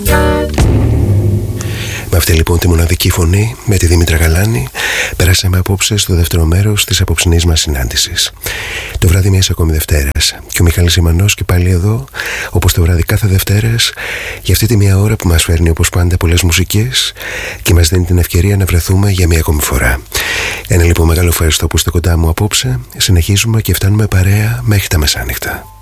Με αυτή λοιπόν τη μοναδική φωνή, με τη Δήμητρα Γαλάνη, περάσαμε απόψε στο δεύτερο μέρος της απόψινής μας συνάντησης. Το βράδυ μιας ακόμη Δευτέρας. Και ο Μιχάλης Ιμανός και πάλι εδώ, όπως το βράδυ κάθε Δευτέρας, για αυτή τη μία ώρα που μας φέρνει όπως πάντα πολλές μουσικές και μας δίνει την ευκαιρία να βρεθούμε για μία ακόμη φορά. Ένα λοιπόν μεγάλο ευχαριστώ που είστε κοντά μου απόψε. Συνεχίζουμε και φτάνουμε παρέα μέχρι τα μεσάνυχτα.